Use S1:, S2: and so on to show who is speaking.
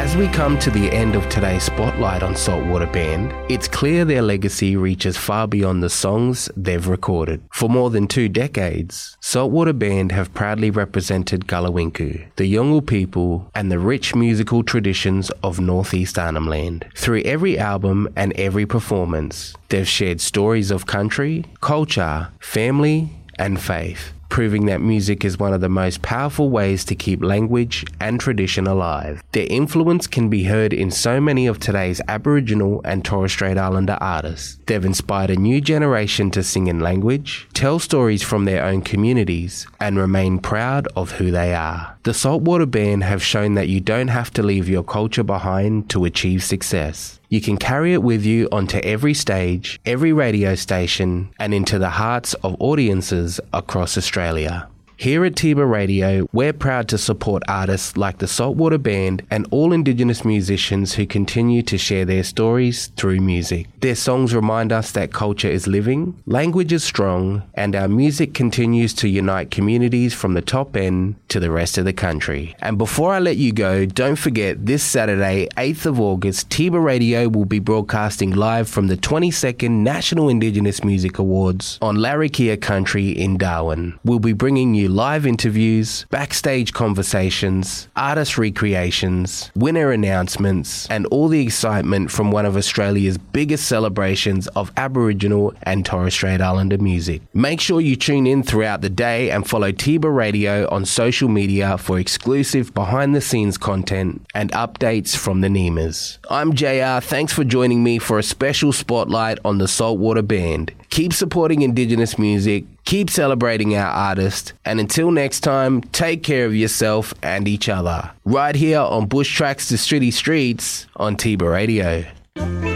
S1: As we come to the end of today's spotlight on Saltwater Band, it's clear their legacy reaches far beyond the songs they've recorded. For more than 2 decades, Saltwater Band have proudly represented Gulawinku, the Yolngu people, and the rich musical traditions of Northeast Arnhem Land. Through every album and every performance, they've shared stories of country, culture, family, and faith, proving that music is one of the most powerful ways to keep language and tradition alive. Their influence can be heard in so many of today's Aboriginal and Torres Strait Islander artists. They've inspired a new generation to sing in language, tell stories from their own communities, and remain proud of who they are. The Saltwater Band have shown that you don't have to leave your culture behind to achieve success. You can carry it with you onto every stage, every radio station, and into the hearts of audiences across Australia. Here at Tiba Radio, we're proud to support artists like the Saltwater Band and all Indigenous musicians who continue to share their stories through music. Their songs remind us that culture is living, language is strong, and our music continues to unite communities from the top end to the rest of the country. And before I let you go, don't forget this Saturday, 8th of August, Tiba Radio will be broadcasting live from the 22nd National Indigenous Music Awards on Larrakia Country in Darwin. We'll be bringing you live interviews, backstage conversations, artist recreations, winner announcements, and all the excitement from one of Australia's biggest celebrations of Aboriginal and Torres Strait Islander music. Make sure you tune in throughout the day and follow Tiba Radio on social media for exclusive behind-the-scenes content and updates from the Nemas. I'm JR, thanks for joining me for a special spotlight on the Saltwater Band. Keep supporting Indigenous music, keep celebrating our artists, and until next time, take care of yourself and each other. Right here on Bush Tracks to City Streets on Tiba Radio.